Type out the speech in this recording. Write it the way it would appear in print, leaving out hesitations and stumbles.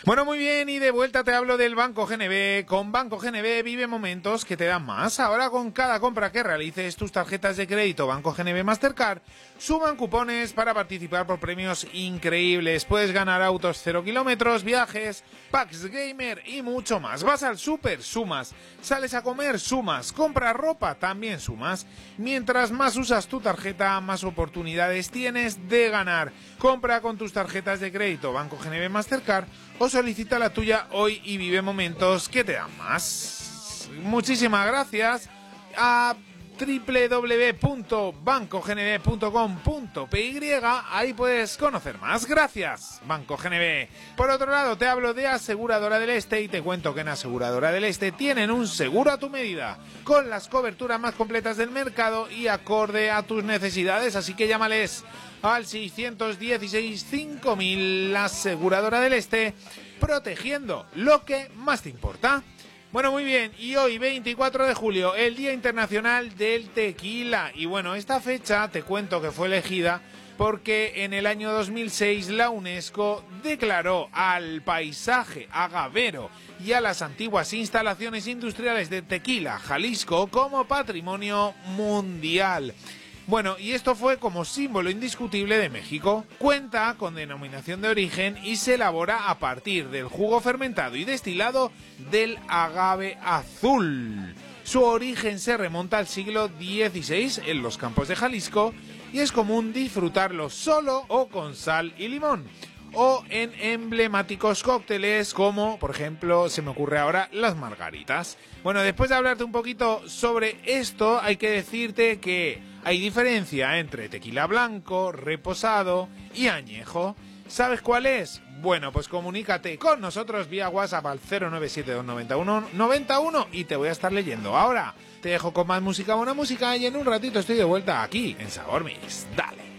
Bueno, muy bien, y de vuelta te hablo del Banco GNB. Con Banco GNB vive momentos que te dan más. Ahora con cada compra que realices, tus tarjetas de crédito Banco GNB Mastercard suman cupones para participar por premios increíbles. Puedes ganar autos 0 kilómetros, viajes, packs gamer y mucho más. Vas al súper, sumas. Sales a comer, sumas. Compras ropa, también sumas. Mientras más usas tu tarjeta, más oportunidades tienes de ganar. Compra con tus tarjetas de crédito Banco GNB Mastercard o solicita la tuya hoy y vive momentos que te dan más. Muchísimas gracias a www.bancognb.com.py. Ahí puedes conocer más. Gracias, Banco GNB. Por otro lado, te hablo de Aseguradora del Este y te cuento que en Aseguradora del Este tienen un seguro a tu medida, con las coberturas más completas del mercado y acorde a tus necesidades. Así que llámales al 616 5000, la Aseguradora del Este, protegiendo lo que más te importa. Bueno, muy bien, y hoy 24 de julio, el Día Internacional del Tequila. Y bueno, esta fecha te cuento que fue elegida porque en el año 2006 la UNESCO declaró al paisaje agavero y a las antiguas instalaciones industriales de Tequila, Jalisco, como patrimonio mundial. Bueno, y esto fue como símbolo indiscutible de México. Cuenta con denominación de origen y se elabora a partir del jugo fermentado y destilado del agave azul. Su origen se remonta al siglo XVI en los campos de Jalisco y es común disfrutarlo solo o con sal y limón, o en emblemáticos cócteles como, por ejemplo, se me ocurre ahora, las margaritas. Bueno, después de hablarte un poquito sobre esto, hay que decirte que hay diferencia entre tequila blanco, reposado y añejo. ¿Sabes cuál es? Bueno, pues comunícate con nosotros vía WhatsApp al 097291991 y te voy a estar leyendo. Ahora te dejo con más música, buena música, y en un ratito estoy de vuelta aquí en Sabor Mix. Dale.